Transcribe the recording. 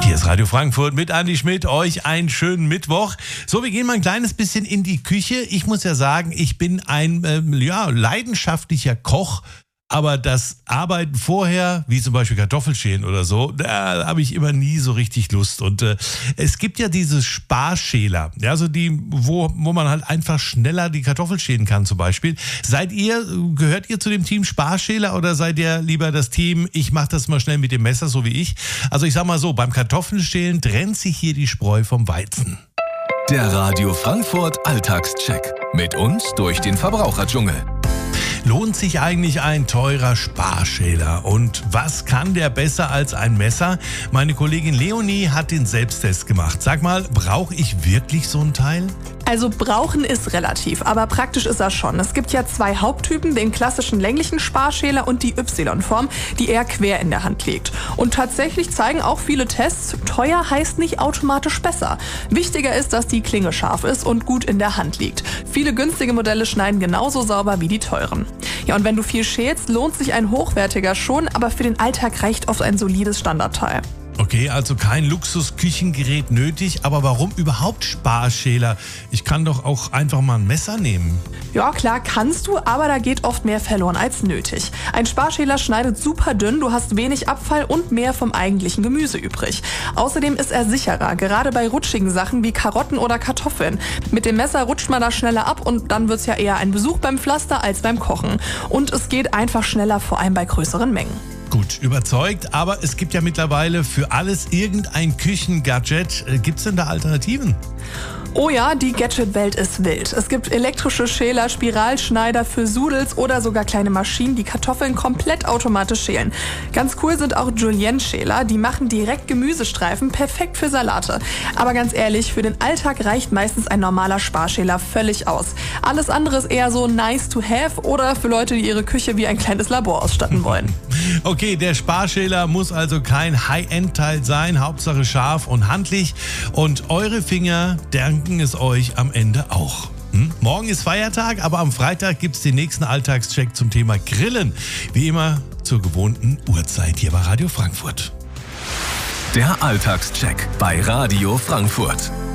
Hier ist Radio Frankfurt mit Andi Schmidt. Euch einen schönen Mittwoch. So, wir gehen mal ein kleines bisschen in die Küche. Ich muss ja sagen, ich bin ein leidenschaftlicher Koch. Aber das Arbeiten vorher, wie zum Beispiel Kartoffelschälen oder so, da habe ich immer nie so richtig Lust. Und es gibt ja diese Sparschäler, ja, also die, wo man halt einfach schneller die Kartoffel schälen kann zum Beispiel. Gehört ihr zu dem Team Sparschäler oder seid ihr lieber das Team, ich mache das mal schnell mit dem Messer, so wie ich? Also ich sag mal so, beim Kartoffelschälen trennt sich hier die Spreu vom Weizen. Der Radio Frankfurt Alltagscheck. Mit uns durch den Verbraucherdschungel. Lohnt sich eigentlich ein teurer Sparschäler? Und was kann der besser als ein Messer? Meine Kollegin Leonie hat den Selbsttest gemacht. Sag mal, brauche ich wirklich so ein Teil? Also brauchen ist relativ, aber praktisch ist er schon. Es gibt ja zwei Haupttypen, den klassischen länglichen Sparschäler und die Y-Form, die eher quer in der Hand liegt. Und tatsächlich zeigen auch viele Tests, teuer heißt nicht automatisch besser. Wichtiger ist, dass die Klinge scharf ist und gut in der Hand liegt. Viele günstige Modelle schneiden genauso sauber wie die teuren. Ja, und wenn du viel schälst, lohnt sich ein hochwertiger schon, aber für den Alltag reicht oft ein solides Standardteil. Okay, also kein Luxusküchengerät nötig, aber warum überhaupt Sparschäler? Ich kann doch auch einfach mal ein Messer nehmen. Ja, klar kannst du, aber da geht oft mehr verloren als nötig. Ein Sparschäler schneidet super dünn, du hast wenig Abfall und mehr vom eigentlichen Gemüse übrig. Außerdem ist er sicherer, gerade bei rutschigen Sachen wie Karotten oder Kartoffeln. Mit dem Messer rutscht man da schneller ab und dann wird's ja eher ein Besuch beim Pflaster als beim Kochen. Und es geht einfach schneller, vor allem bei größeren Mengen. Gut, überzeugt, aber es gibt ja mittlerweile für alles irgendein Küchengadget. Gibt's denn da Alternativen? Oh ja, die Gadget-Welt ist wild. Es gibt elektrische Schäler, Spiralschneider für Sudels oder sogar kleine Maschinen, die Kartoffeln komplett automatisch schälen. Ganz cool sind auch Julienne-Schäler, die machen direkt Gemüsestreifen, perfekt für Salate. Aber ganz ehrlich, für den Alltag reicht meistens ein normaler Sparschäler völlig aus. Alles andere ist eher so nice to have oder für Leute, die ihre Küche wie ein kleines Labor ausstatten wollen. Okay, der Sparschäler muss also kein High-End-Teil sein, Hauptsache scharf und handlich. Und eure Finger danken es euch am Ende auch. Morgen ist Feiertag, aber am Freitag gibt es den nächsten Alltagscheck zum Thema Grillen. Wie immer zur gewohnten Uhrzeit hier bei Radio Frankfurt. Der Alltagscheck bei Radio Frankfurt.